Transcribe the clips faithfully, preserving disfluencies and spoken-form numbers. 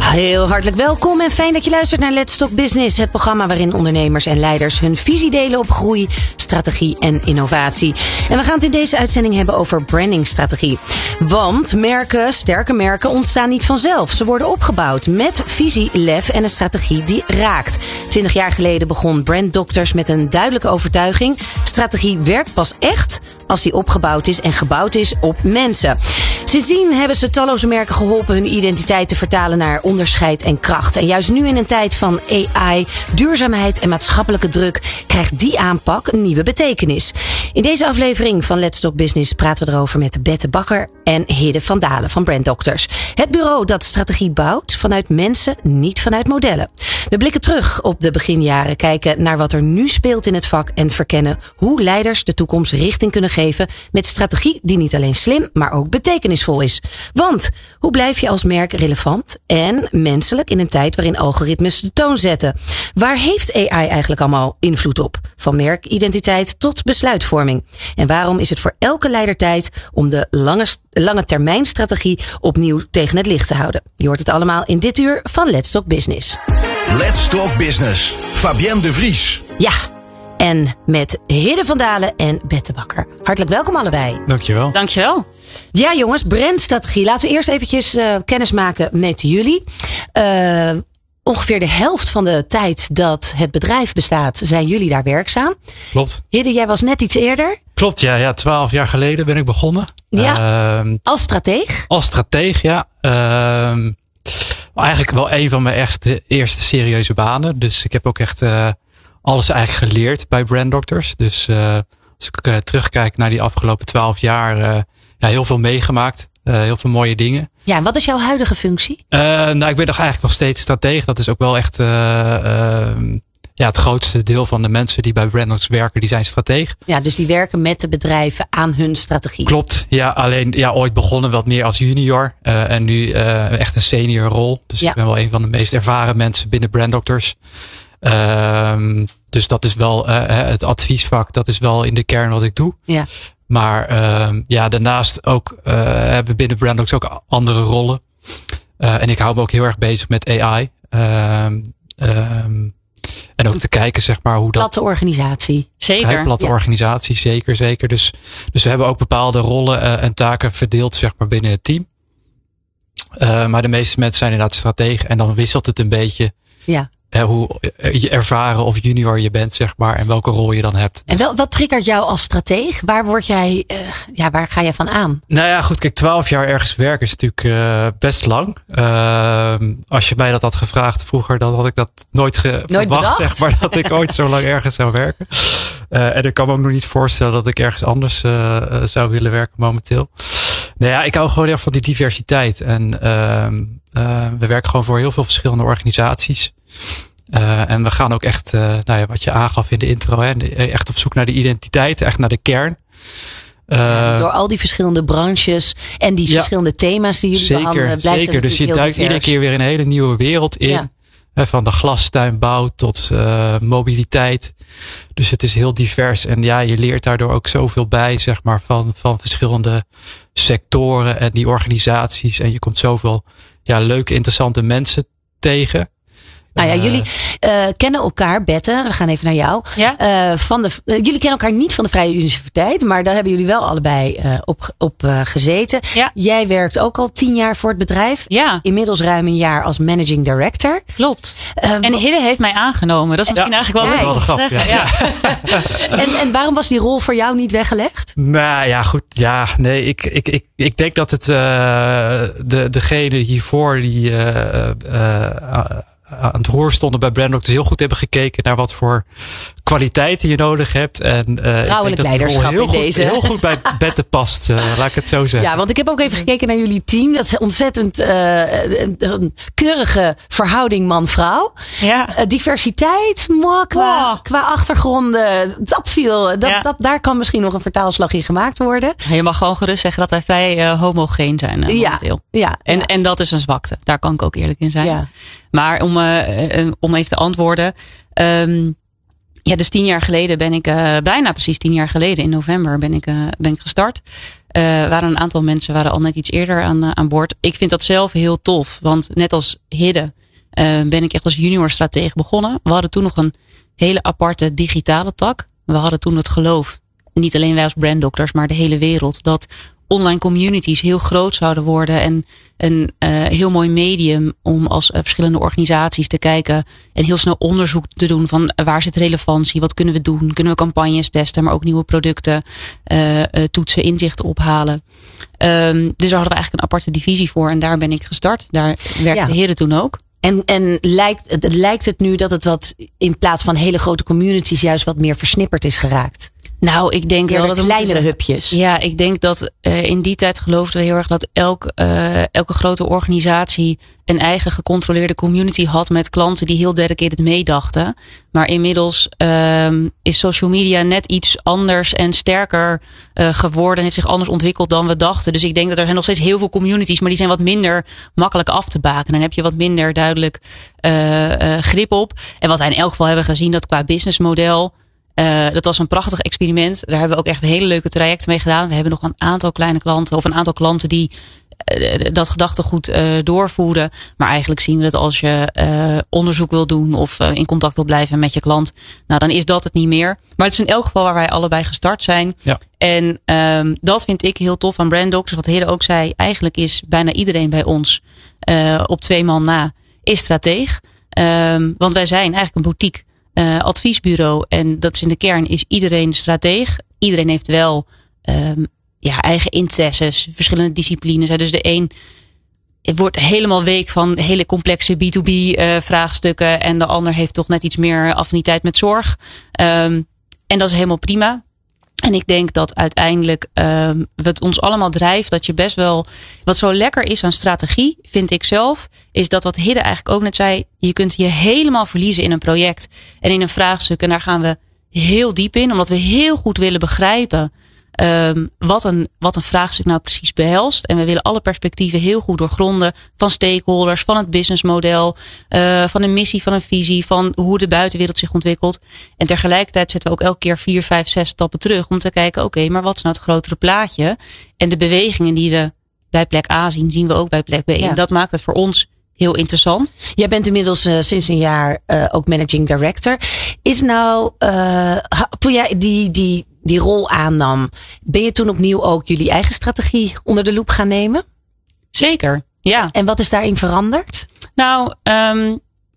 Heel hartelijk welkom en fijn dat je luistert naar Let's Talk Business. Het programma waarin ondernemers en leiders hun visie delen op groei, strategie en innovatie. En we gaan het in deze uitzending hebben over brandingstrategie. Want merken, sterke merken ontstaan niet vanzelf. Ze worden opgebouwd met visie, lef en een strategie die raakt. Twintig jaar geleden begon Brand Doctors met een duidelijke overtuiging. Strategie werkt pas echt als die opgebouwd is en gebouwd is op mensen. Sindsdien hebben ze talloze merken geholpen hun identiteit te vertalen naar onderscheid en kracht. En juist nu in een tijd van A I, duurzaamheid en maatschappelijke druk krijgt die aanpak een nieuwe betekenis. In deze aflevering van Let's Talk Business praten we erover met Bette Bakker en Hidde van Dalen van Brand Doctors. Het bureau dat strategie bouwt vanuit mensen, niet vanuit modellen. We blikken terug op de beginjaren, kijken naar wat er nu speelt in het vak en verkennen hoe leiders de toekomst richting kunnen geven met strategie die niet alleen slim, maar ook betekenisvol is. Want hoe blijf je als merk relevant en menselijk in een tijd waarin algoritmes de toon zetten? Waar heeft A I eigenlijk allemaal invloed op? Van merkidentiteit tot besluitvorming. En waarom is het voor elke leider tijd om de lange, lange termijn strategie opnieuw tegen het licht te houden? Je hoort het allemaal in dit uur van Let's Talk Business. Let's Talk Business. Fabienne de Vries. Ja, en met Hidde van Dalen en Bette Bakker. Hartelijk welkom allebei. Dankjewel. Dankjewel. Ja jongens, brandstrategie. Laten we eerst eventjes uh, kennis maken met jullie. Uh, ongeveer de helft van de tijd dat het bedrijf bestaat, zijn jullie daar werkzaam. Klopt. Hidde, jij was net iets eerder. Klopt, ja. ja. Twaalf jaar geleden ben ik begonnen. Ja, uh, als strateeg? Als strateeg, ja. Uh, eigenlijk wel een van mijn eerste, eerste serieuze banen. Dus ik heb ook echt uh, alles eigenlijk geleerd bij Brand Doctors. Dus uh, als ik uh, terugkijk naar die afgelopen twaalf jaar, uh, ja, heel veel meegemaakt. Uh, heel veel mooie dingen. Ja, en wat is jouw huidige functie? Uh, nou, ik ben nog eigenlijk nog steeds strateeg. Dat is ook wel echt uh, uh, ja, het grootste deel van de mensen die bij Brand Doctors werken, die zijn strateeg. Ja, dus die werken met de bedrijven aan hun strategie. Klopt, ja. Alleen ja, ooit begonnen wat meer als junior. Uh, en nu uh, echt een senior rol. Dus ja. Ik ben wel een van de meest ervaren mensen binnen Brand Doctors. Uh, dus dat is wel uh, het adviesvak. Dat is wel in de kern wat ik doe. Ja. Maar uh, ja, daarnaast ook uh, hebben we binnen Brand Doctors ook andere rollen. Uh, en ik hou me ook heel erg bezig met A I. Uh, um, en ook te kijken, zeg maar, hoe dat... Platte organisatie. Zeker. Ja, platte ja. organisatie, zeker, zeker. Dus, dus we hebben ook bepaalde rollen uh, en taken verdeeld, zeg maar, binnen het team. Uh, maar de meeste mensen zijn inderdaad strateeg. En dan wisselt het een beetje. Ja. Uh, hoe je ervaren of junior je bent, zeg maar, en welke rol je dan hebt. En wel, wat triggert jou als strateeg? Waar word jij, uh, ja, waar ga je van aan? Nou ja, goed, kijk, twaalf jaar ergens werken is natuurlijk uh, best lang. Uh, als je mij dat had gevraagd vroeger, dan had ik dat nooit, ge- nooit verwacht, zeg maar, dat ik ooit zo lang ergens zou werken. Uh, en ik kan me ook nog niet voorstellen dat ik ergens anders uh, uh, zou willen werken momenteel. Nou ja, ik hou gewoon heel erg van die diversiteit. En uh, uh, we werken gewoon voor heel veel verschillende organisaties. Uh, en we gaan ook echt, uh, nou ja, wat je aangaf in de intro, hè, echt op zoek naar de identiteit, echt naar de kern. Uh, ja, door al die verschillende branches en die ja, verschillende thema's die jullie zeker, behandelen, blijft zeker. het Dus je duikt iedere keer weer een hele nieuwe wereld in. Ja. Hè, van de glastuinbouw tot uh, mobiliteit. Dus het is heel divers. En ja, je leert daardoor ook zoveel bij, zeg maar, van, van verschillende sectoren en die organisaties. En je komt zoveel ja, leuke, interessante mensen tegen. Nou ja, jullie uh, kennen elkaar, Bette. We gaan even naar jou. Ja? Uh, van de, uh, jullie kennen elkaar niet van de Vrije Universiteit, maar daar hebben jullie wel allebei uh, op, op uh, gezeten. Ja. Jij werkt ook al tien jaar voor het bedrijf. Ja. Inmiddels ruim een jaar als managing director. Klopt. Uh, en Hidde heeft mij aangenomen. Dat is misschien ja, eigenlijk wel leuk om te zeggen. Ja. Ja. en, en waarom was die rol voor jou niet weggelegd? Nou ja, goed. Ja, nee, ik, ik, ik, ik denk dat het uh, de, degene hiervoor die uh, uh, aan het roer stonden bij Brand Doctors heel goed hebben gekeken naar wat voor kwaliteiten je nodig hebt. En uh, vrouwelijk leiderschap heel in goed, deze. Heel goed bij Bette past, uh, laat ik het zo zeggen. Ja, want ik heb ook even gekeken naar jullie team. Dat is ontzettend uh, een, een keurige verhouding man-vrouw. Ja. Uh, diversiteit, moi, qua, wow. qua achtergronden, dat viel. Dat, ja. dat, daar kan misschien nog een vertaalslag in gemaakt worden. Je mag gewoon gerust zeggen dat wij vrij uh, homogeen zijn. Uh, ja. Ja. En, ja. en dat is een zwakte. Daar kan ik ook eerlijk in zijn. Ja. Maar om, uh, om even te antwoorden. Um, ja, dus tien jaar geleden ben ik, uh, bijna precies tien jaar geleden in november ben ik, uh, ben ik gestart. Uh, waren een aantal mensen waren al net iets eerder aan, uh, aan boord. Ik vind dat zelf heel tof. Want net als Hidde uh, ben ik echt als junior stratege begonnen. We hadden toen nog een hele aparte digitale tak. We hadden toen het geloof, niet alleen wij als branddokters, maar de hele wereld, dat online communities heel groot zouden worden en een uh, heel mooi medium om als uh, verschillende organisaties te kijken en heel snel onderzoek te doen van uh, waar zit relevantie, wat kunnen we doen, kunnen we campagnes testen, maar ook nieuwe producten uh, uh, toetsen, inzichten ophalen. Um, dus daar hadden we eigenlijk een aparte divisie voor en daar ben ik gestart. Daar werkte ja. Hidde toen ook. En, en lijkt, lijkt het nu dat het wat in plaats van hele grote communities juist wat meer versnipperd is geraakt? Nou, ik denk wel dat het kleinere hubjes. Ja, ik denk dat uh, in die tijd geloofden we heel erg dat elk, uh, elke grote organisatie een eigen gecontroleerde community had met klanten die heel dedicated meedachten. Maar inmiddels uh, is social media net iets anders en sterker uh, geworden en heeft zich anders ontwikkeld dan we dachten. Dus ik denk dat er zijn nog steeds heel veel communities, maar die zijn wat minder makkelijk af te baken. Dan heb je wat minder duidelijk uh, uh, grip op. En wat wij in elk geval hebben gezien, dat qua businessmodel, Uh, dat was een prachtig experiment. Daar hebben we ook echt hele leuke trajecten mee gedaan. We hebben nog een aantal kleine klanten of een aantal klanten die uh, dat gedachtegoed uh, doorvoeren. Maar eigenlijk zien we dat als je uh, onderzoek wil doen of uh, in contact wil blijven met je klant, nou dan is dat het niet meer. Maar het is in elk geval waar wij allebei gestart zijn. Ja. En um, dat vind ik heel tof aan BrandDocs. Wat Hidde ook zei, eigenlijk is bijna iedereen bij ons uh, op twee man na is strateeg. Um, want wij zijn eigenlijk een boutique Uh, adviesbureau en dat is in de kern is iedereen strateeg. Iedereen heeft wel um, ja, eigen interesses, verschillende disciplines. Hè. Dus de een wordt helemaal week van hele complexe B twee B uh, vraagstukken en de ander heeft toch net iets meer affiniteit met zorg. Um, en dat is helemaal prima. En ik denk dat uiteindelijk um, wat ons allemaal drijft, dat je best wel, wat zo lekker is aan strategie, vind ik zelf, is dat wat Hidde eigenlijk ook net zei, je kunt je helemaal verliezen in een project en in een vraagstuk. En daar gaan we heel diep in, omdat we heel goed willen begrijpen um, wat, een, wat een vraagstuk nou precies behelst. En we willen alle perspectieven heel goed doorgronden van stakeholders, van het businessmodel, uh, van een missie, van een visie, van hoe de buitenwereld zich ontwikkelt. En tegelijkertijd zetten we ook elke keer vier, vijf, zes stappen terug om te kijken, oké, okay, maar wat is nou het grotere plaatje? En de bewegingen die we bij plek A zien, zien we ook bij plek B. Ja. En dat maakt het voor ons heel interessant. Jij bent inmiddels uh, sinds een jaar uh, ook managing director. Is nou, uh, toen jij die, die, die rol aannam, ben je toen opnieuw ook jullie eigen strategie onder de loep gaan nemen? Zeker, ja. En wat is daarin veranderd? Nou, um,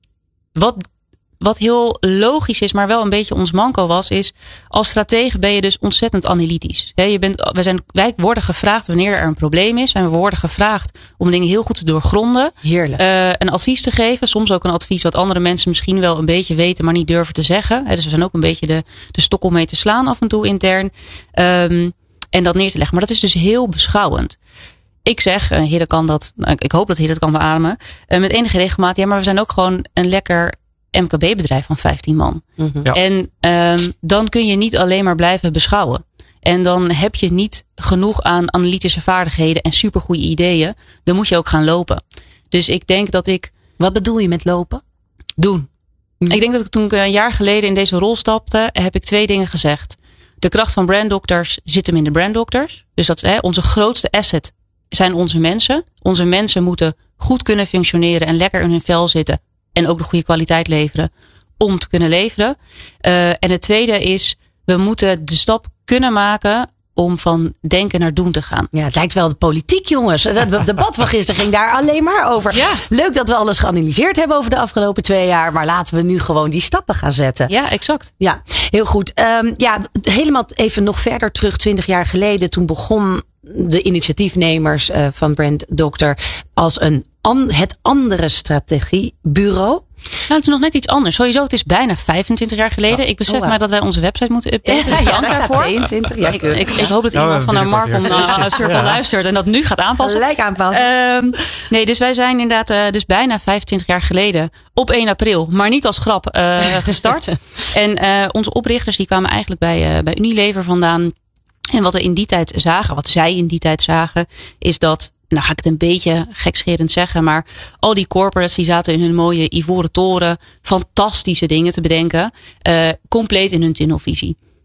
wat, wat heel logisch is, maar wel een beetje ons manco was, is als stratege ben je dus ontzettend analytisch. He, je bent, we zijn, wij worden gevraagd wanneer er een probleem is en we worden gevraagd om dingen heel goed te doorgronden. Heerlijk. Uh, een advies te geven, soms ook een advies wat andere mensen misschien wel een beetje weten, maar niet durven te zeggen. He, dus we zijn ook een beetje de, de stok om mee te slaan af en toe intern. Um, en dat neer te leggen. Maar dat is dus heel beschouwend. Ik zeg, uh, Hidde kan dat, uh, ik hoop dat Hidde het kan beamen, uh, met enige regelmaat, ja, maar we zijn ook gewoon een lekker M K B-bedrijf van vijftien man. Mm-hmm. Ja. En um, dan kun je niet alleen maar blijven beschouwen. En dan heb je niet genoeg aan analytische vaardigheden en supergoeie ideeën. Dan moet je ook gaan lopen. Dus ik denk dat ik... Wat bedoel je met lopen? Doen. Mm. Ik denk dat ik toen ik een jaar geleden in deze rol stapte, heb ik twee dingen gezegd. De kracht van branddokters zit hem in de branddokters. Dus dat is hè, onze grootste asset zijn onze mensen. Onze mensen moeten goed kunnen functioneren en lekker in hun vel zitten. En ook de goede kwaliteit leveren om te kunnen leveren. Uh, en het tweede is, we moeten de stap kunnen maken om van denken naar doen te gaan. Ja, het lijkt wel de politiek, jongens. Het debat van gisteren ging daar alleen maar over. Ja. Leuk dat we alles geanalyseerd hebben over de afgelopen twee jaar. Maar laten we nu gewoon die stappen gaan zetten. Ja, exact. Ja, heel goed. Um, ja, helemaal even nog verder terug, twintig jaar geleden. Toen begon de initiatiefnemers uh, van BrandDoctor als een an, het andere strategiebureau. Nou, het is nog net iets anders. Sowieso, het is bijna vijfentwintig jaar geleden. Oh, ik besef oh, wow. maar dat wij onze website moeten updaten. Ja, dus ja, daar staat tweeëntwintig. Ja, ik, ik, ik hoop dat iemand nou, van naar Markom naar Circle ja. luistert en dat nu gaat aanpassen. Gelijk aanpassen. Um, nee, dus wij zijn inderdaad uh, dus bijna vijfentwintig jaar geleden op één april, maar niet als grap, uh, gestart. En uh, onze oprichters die kwamen eigenlijk bij, uh, bij Unilever vandaan. En wat we in die tijd zagen, wat zij in die tijd zagen, is dat, nou ga ik het een beetje gekscherend zeggen, maar al die corporates die zaten in hun mooie ivoren toren fantastische dingen te bedenken, uh, compleet in hun tunnelvisie.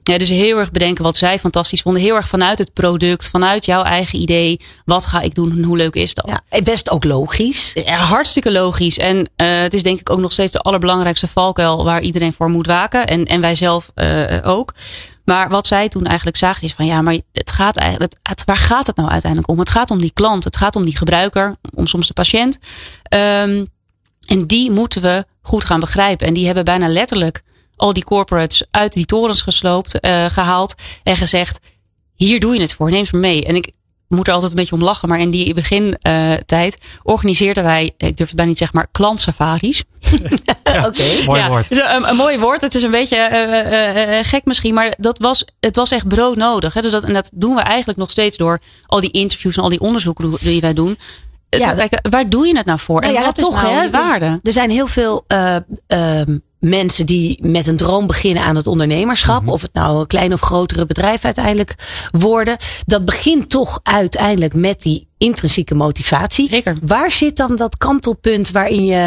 Ja, dus heel erg bedenken wat zij fantastisch vonden. Heel erg vanuit het product, vanuit jouw eigen idee. Wat ga ik doen en hoe leuk is dat? Ja, best ook logisch. Ja, hartstikke logisch. En uh, het is denk ik ook nog steeds de allerbelangrijkste valkuil waar iedereen voor moet waken. En, en wij zelf uh, ook. Maar wat zij toen eigenlijk zagen is van ja, maar het gaat eigenlijk, het, het, waar gaat het nou uiteindelijk om? Het gaat om die klant, het gaat om die gebruiker, om soms de patiënt. Um, en die moeten we goed gaan begrijpen. En die hebben bijna letterlijk al die corporates uit die torens gesloopt, uh, gehaald en gezegd, hier doe je het voor, neem ze mee. En ik moet er altijd een beetje om lachen, maar in die begintijd uh, organiseerden wij, ik durf het bijna niet zeggen, maar klantsafaris. Ja, okay. Mooi ja, woord. Een, een mooi woord. Het is een beetje uh, uh, uh, gek misschien, maar dat was, het was echt broodnodig. Hè? Dus dat, en dat doen we eigenlijk nog steeds door al die interviews en al die onderzoeken die wij doen. Ja, kijken, waar doe je het nou voor? Nou en ja, wat toch, is nou hè? de waarde? Er zijn heel veel uh, uh, mensen die met een droom beginnen aan het ondernemerschap. Mm-hmm. Of het nou een klein of grotere bedrijf uiteindelijk worden. Dat begint toch uiteindelijk met die intrinsieke motivatie. Zeker. Waar zit dan dat kantelpunt waarin je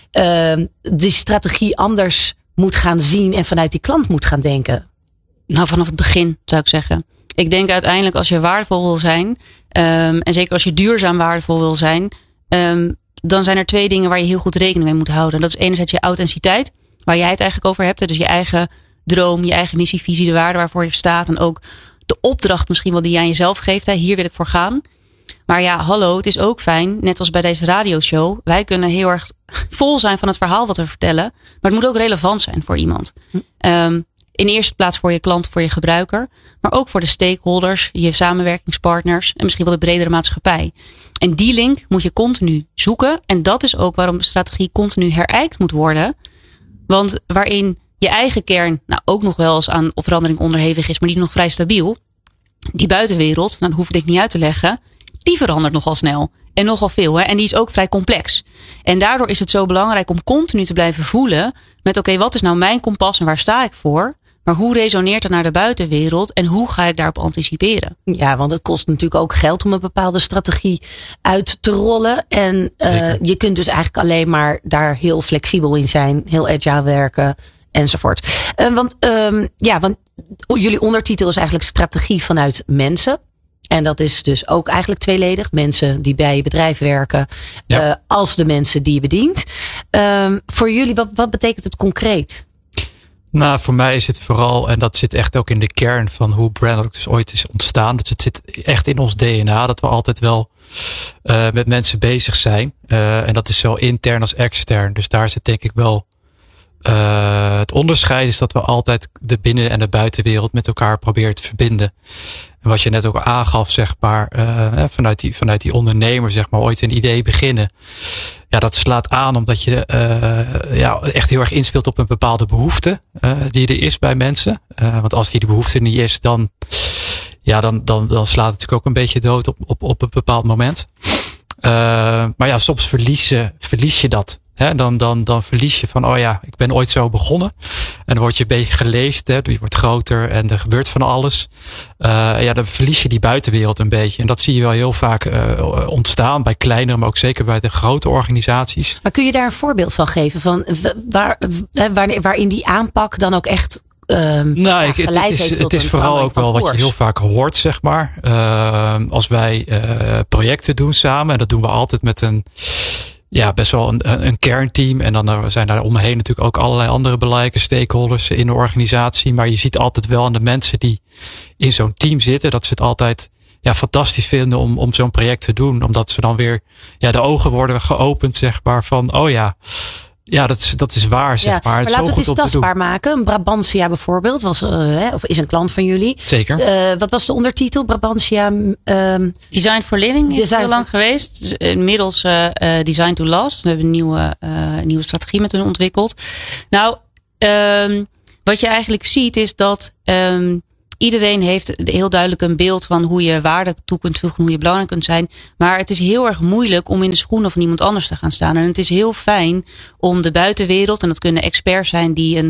uh, die strategie anders moet gaan zien en vanuit die klant moet gaan denken? Nou, vanaf het begin zou ik zeggen. Ik denk uiteindelijk als je waardevol wil zijn, um, en zeker als je duurzaam waardevol wil zijn, um, dan zijn er twee dingen waar je heel goed rekening mee moet houden. Dat is enerzijds je authenticiteit, waar jij het eigenlijk over hebt. Dus je eigen droom, je eigen missie, visie, de waarde waarvoor je staat. En ook de opdracht misschien wel die je aan jezelf geeft. Hè. Hier wil ik voor gaan. Maar ja, hallo, het is ook fijn, net als bij deze radioshow. Wij kunnen heel erg vol zijn van het verhaal wat we vertellen. Maar het moet ook relevant zijn voor iemand. Um, in eerste plaats voor je klant, voor je gebruiker. Maar ook voor de stakeholders, je samenwerkingspartners. En misschien wel de bredere maatschappij. En die link moet je continu zoeken. En dat is ook waarom de strategie continu herijkt moet worden. Want waarin je eigen kern nou ook nog wel eens aan verandering onderhevig is. Maar die nog vrij stabiel. Die buitenwereld, nou, dat hoef ik niet uit te leggen. Die verandert nogal snel. En nogal veel. Hè? En die is ook vrij complex. En daardoor is het zo belangrijk om continu te blijven voelen. Met oké, okay, wat is nou mijn kompas en waar sta ik voor? Maar hoe resoneert het naar de buitenwereld en hoe ga ik daarop anticiperen? Ja, want het kost natuurlijk ook geld om een bepaalde strategie uit te rollen. En uh, je kunt dus eigenlijk alleen maar daar heel flexibel in zijn, heel agile werken enzovoort. Uh, want, um, ja, want jullie ondertitel is eigenlijk strategie vanuit mensen. En dat is dus ook eigenlijk tweeledig. Mensen die bij je bedrijf werken, ja. uh, als de mensen die je bedient. Um, voor jullie, wat, wat betekent het concreet? Nou, voor mij is het vooral, en dat zit echt ook in de kern van hoe Brand dus ooit is ontstaan. Dus het zit echt in ons D N A dat we altijd wel uh, met mensen bezig zijn. Uh, en dat is zowel intern als extern. Dus daar zit denk ik wel uh, het onderscheid is dat we altijd de binnen- en de buitenwereld met elkaar proberen te verbinden. En wat je net ook aangaf, zeg maar, uh, vanuit die, vanuit die ondernemer, zeg maar, ooit een idee beginnen. Ja, dat slaat aan omdat je uh, ja, echt heel erg inspeelt op een bepaalde behoefte uh, die er is bij mensen. Uh, want als die de behoefte niet is, dan, ja, dan, dan, dan slaat het natuurlijk ook een beetje dood op, op, op een bepaald moment. Uh, maar ja, soms verlies je, verlies je dat. He, dan, dan, dan verlies je van, oh ja, ik ben ooit zo begonnen. En dan word je een beetje geleefd, hè, je wordt groter en er gebeurt van alles. Uh, ja, dan verlies je die buitenwereld een beetje. En dat zie je wel heel vaak uh, ontstaan bij kleinere, maar ook zeker bij de grote organisaties. Maar kun je daar een voorbeeld van geven? Van waar, waar, waarin die aanpak dan ook echt Um, nou, ik, ja, het is, het is vooral ook wel wat je heel vaak hoort, zeg maar. Uh, als wij uh, projecten doen samen, en dat doen we altijd met een, ja, best wel een, een kernteam. En dan uh, zijn daar omheen natuurlijk ook allerlei andere belangrijke stakeholders in de organisatie. Maar je ziet altijd wel aan de mensen die in zo'n team zitten, dat ze het altijd ja, fantastisch vinden om, om zo'n project te doen. Omdat ze dan weer, ja, de ogen worden geopend, zeg maar, van, oh ja, Ja, dat is, dat is waar, zeg ja, maar. Maar het laten we het eens tastbaar maken. Een Brabantia bijvoorbeeld was, uh, hè, of is een klant van jullie. Zeker. Uh, wat was de ondertitel? Brabantia. Um, Design for Living is Design heel lang for... geweest. Inmiddels uh, uh, Design to Last. We hebben een nieuwe, uh, nieuwe strategie met hun ontwikkeld. Nou, um, wat je eigenlijk ziet is dat um, iedereen heeft heel duidelijk een beeld van hoe je waarde toe kunt voegen, hoe je belangrijk kunt zijn. Maar het is heel erg moeilijk om in de schoenen van iemand anders te gaan staan. En het is heel fijn om de buitenwereld, en dat kunnen experts zijn die een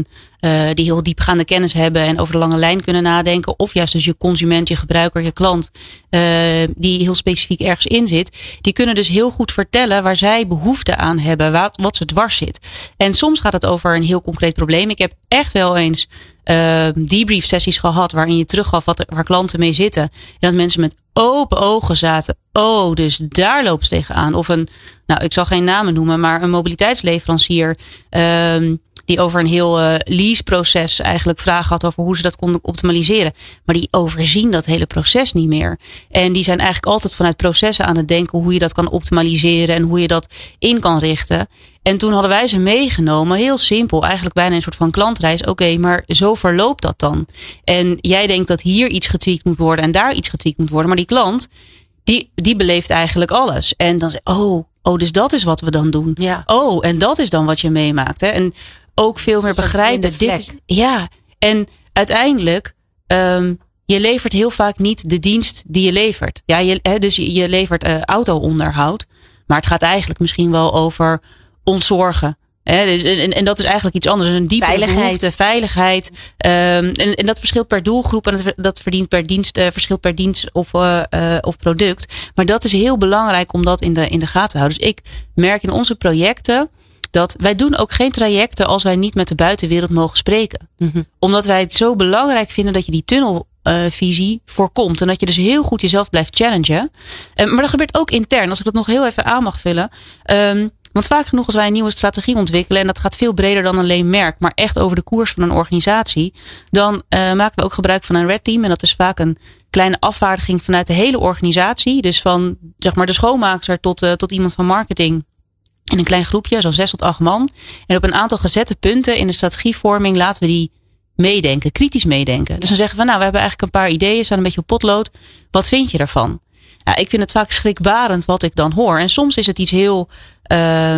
uh, die heel diepgaande kennis hebben en over de lange lijn kunnen nadenken. Of juist dus je consument, je gebruiker, je klant, uh, die heel specifiek ergens in zit. Die kunnen dus heel goed vertellen waar zij behoefte aan hebben, wat, wat ze dwars zit. En soms gaat het over een heel concreet probleem. Ik heb echt wel eens uh, debrief sessies gehad waarin je teruggaf wat, waar klanten mee zitten. En dat mensen met open ogen zaten. Oh, dus daar loopt ze tegenaan. Of een, nou, ik zal geen namen noemen, maar een mobiliteitsleverancier um, die over een heel uh, leaseproces eigenlijk vragen had over hoe ze dat konden optimaliseren. Maar die overzien dat hele proces niet meer. En die zijn eigenlijk altijd vanuit processen aan het denken hoe je dat kan optimaliseren en hoe je dat in kan richten. En toen hadden wij ze meegenomen, heel simpel, eigenlijk bijna een soort van klantreis. Oké, okay, maar zo verloopt dat dan. En jij denkt dat hier iets getweakt moet worden en daar iets getweakt moet worden. Maar die klant, die, die beleeft eigenlijk alles. En dan zeg oh, oh, dus dat is wat we dan doen. Ja. Oh, en dat is dan wat je meemaakt. Hè? En ook veel meer begrijpen. Dit is, ja, en uiteindelijk, um, je levert heel vaak niet de dienst die je levert. Ja, je, hè, dus je, je levert uh, auto-onderhoud. Maar het gaat eigenlijk misschien wel over ontzorgen. Hè, dus, en, en dat is eigenlijk iets anders. Een diepe veiligheid. behoefte, veiligheid. Um, en, en dat verschilt per doelgroep. En dat, dat verdient per dienst, uh, verschilt per dienst of, uh, uh, of product. Maar dat is heel belangrijk om dat in de, in de gaten te houden. Dus ik merk in onze projecten dat wij doen ook geen trajecten als wij niet met de buitenwereld mogen spreken. Mm-hmm. Omdat wij het zo belangrijk vinden dat je die tunnelvisie uh, voorkomt. En dat je dus heel goed jezelf blijft challengen. Uh, maar dat gebeurt ook intern. Als ik dat nog heel even aan mag vullen. Um, want vaak genoeg als wij een nieuwe strategie ontwikkelen. En dat gaat veel breder dan alleen merk. Maar echt over de koers van een organisatie. Dan uh, maken we ook gebruik van een red team. En dat is vaak een kleine afvaardiging vanuit de hele organisatie. Dus van zeg maar de schoonmaakster tot, uh, tot iemand van marketing. In een klein groepje, zo'n zes tot acht man. En op een aantal gezette punten in de strategievorming laten we die meedenken, kritisch meedenken. Dus dan zeggen we, nou, we hebben eigenlijk een paar ideeën, staan een beetje op potlood. Wat vind je daarvan? Ja, ik vind het vaak schrikbarend wat ik dan hoor. En soms is het iets heel, uh,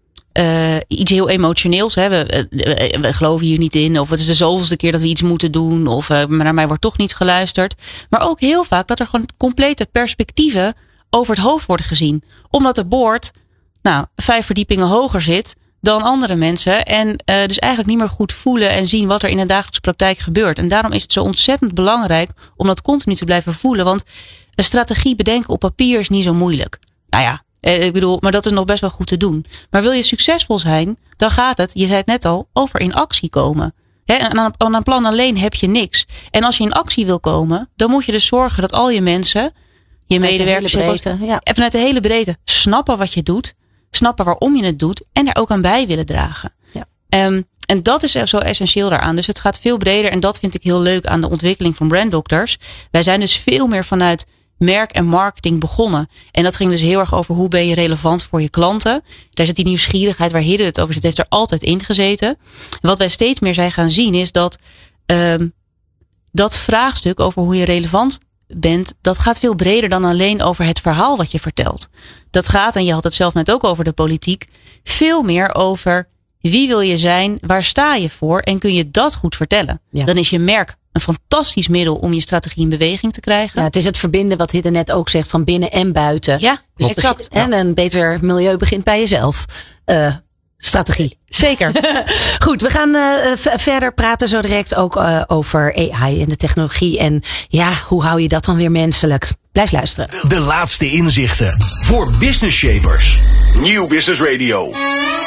uh, iets heel emotioneels. Hè. We, we, we geloven hier niet in. Of het is de zoveelste keer dat we iets moeten doen. Of uh, naar mij wordt toch niet geluisterd. Maar ook heel vaak dat er gewoon complete perspectieven over het hoofd worden gezien. Omdat de board nou, vijf verdiepingen hoger zit dan andere mensen. En uh, dus eigenlijk niet meer goed voelen en zien wat er in de dagelijkse praktijk gebeurt. En daarom is het zo ontzettend belangrijk om dat continu te blijven voelen. Want een strategie bedenken op papier is niet zo moeilijk. Nou ja, ik bedoel, maar dat is nog best wel goed te doen. Maar wil je succesvol zijn, dan gaat het, je zei het net al, over in actie komen. He, en aan, aan een plan alleen heb je niks. En als je in actie wil komen, dan moet je dus zorgen dat al je mensen, je medewerkers, breedte, ja. en vanuit de hele breedte snappen wat je doet. Snappen waarom je het doet en er ook aan bij willen dragen. Ja. Um, en dat is zo essentieel daaraan. Dus het gaat veel breder en dat vind ik heel leuk aan de ontwikkeling van Brand Doctors. Wij zijn dus veel meer vanuit merk en marketing begonnen. En dat ging dus heel erg over hoe ben je relevant voor je klanten. Daar zit die nieuwsgierigheid waar Hidde het over zit, heeft er altijd in gezeten. En wat wij steeds meer zijn gaan zien is dat um, dat vraagstuk over hoe je relevant bent, dat gaat veel breder dan alleen over het verhaal wat je vertelt. Dat gaat, en je had het zelf net ook over de politiek, veel meer over wie wil je zijn, waar sta je voor en kun je dat goed vertellen. Ja. Dan is je merk een fantastisch middel om je strategie in beweging te krijgen. Ja, het is het verbinden wat Hidde net ook zegt van binnen en buiten. Ja, dus exact. En ja. Een beter milieu begint bij jezelf. Uh, strategie. Zeker. Goed, we gaan uh, v- verder praten zo direct ook uh, over A I en de technologie. En ja, hoe hou je dat dan weer menselijk? Blijf luisteren. De laatste inzichten voor business shapers. Nieuw Business Radio.